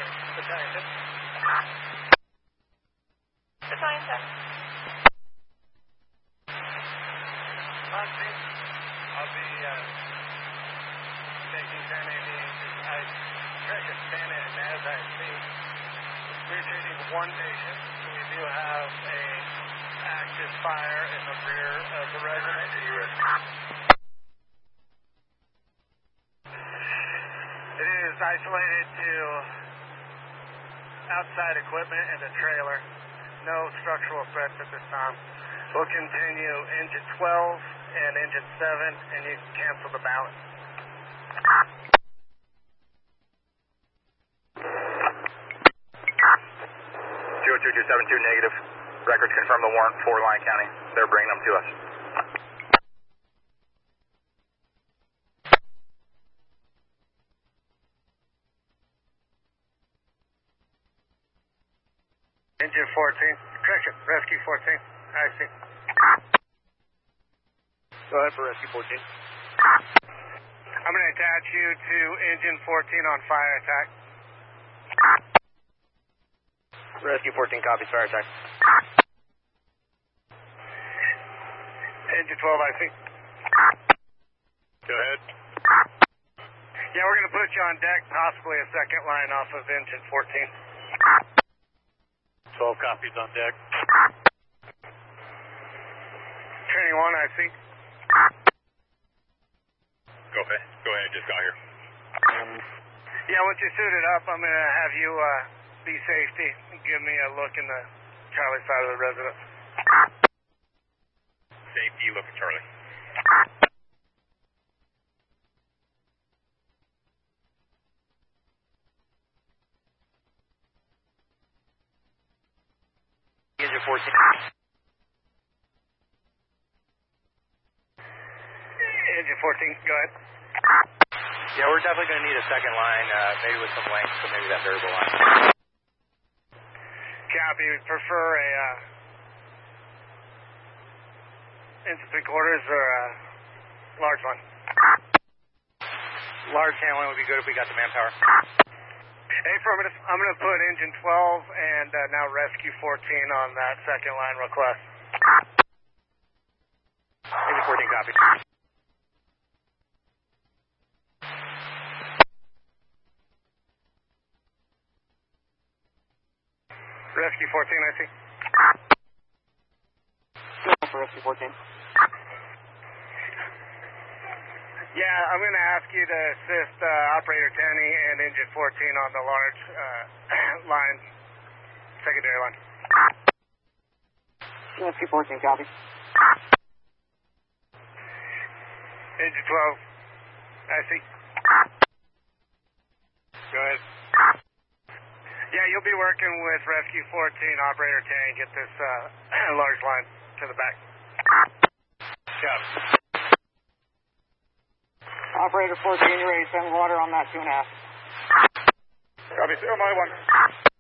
Battalion 10. Battalion 10. On scene. I'll be taking 10 Indians. I reckon 10 and as I speak. We're treating one patient. We do have a active fire in the rear of the resident. It is isolated to outside equipment and a trailer. No structural threats at this time. We'll continue engine 12 and engine 7, and you can cancel the balance. 22272 negative. Records confirm the warrant for Lyon County. They're bringing them to us. Engine 14. Correction. Rescue 14. I see. Go ahead for Rescue 14. I'm going to attach you to engine 14 on fire attack. Rescue 14 copies, fire attack. Engine 12, I see. Go ahead. Yeah, we're going to put you on deck, possibly a second line off of engine 14. 12 copies on deck. Training 1, I see. Go ahead and just got here. Yeah, once you're suited up, I'm going to have you be safety. Give me a look in the Charlie side of the residence. Safety, look at Charlie. Engine 14. Engine 14, go ahead. Yeah, we're definitely going to need a second line, maybe with some length, so maybe that variable line. Copy. We prefer a instant three quarters or a large one. Large handling would be good if we got the manpower. Affirmative. I'm going to put engine 12 and now rescue 14 on that second line request. Engine 14 copy. Rescue 14, I see. For Rescue 14. Yeah, I'm going to ask you to assist Operator Tanny and Engine 14 on the large line, secondary line. Rescue 14, copy. Engine 12, I see. Go ahead. Yeah, you'll be working with Rescue 14, Operator Tanny, get this large line to the back. Copy. Operator 14, you're ready to send water on that 2.5. Copy, 0 my 1.